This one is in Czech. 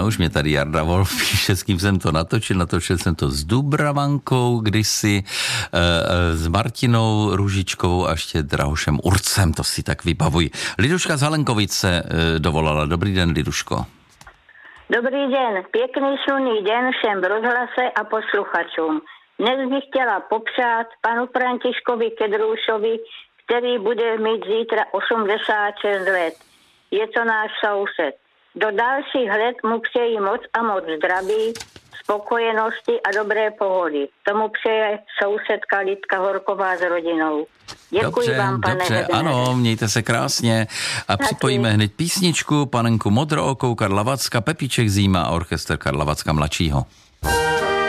Ano, už mě tady Jarda Wolf píše, s kým jsem to natočil. Natočil jsem to s Dubravankou kdysi, s Martinou Růžičkovou a ještě Drahošem Urcem, to si tak vybavuji. Liduška z Halenkovic se dovolala. Dobrý den, Liduško. Dobrý den, pěkný slunný den všem v rozhlase a posluchačům. Dnes bych chtěla popřát panu Františkovi Kedroušovi, který bude mít zítra 86 let. Je to náš soused. Do dalších let mu přeji moc a moc zdraví, spokojenosti a dobré pohody. Tomu přeje sousedka Lidka Horková s rodinou. Děkuji vám, pane Dobře, Hedene. ano, mějte se krásně a připojíme hned písničku Panenku Modrookou Karla Vacka, Pepíček Zíma a orchestr Karla Vacka mladšího.